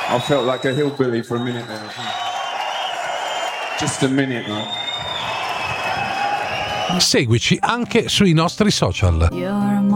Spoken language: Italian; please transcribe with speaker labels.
Speaker 1: I felt like a hillbilly for a minute there. Just a minute, no?
Speaker 2: Seguici anche sui nostri social.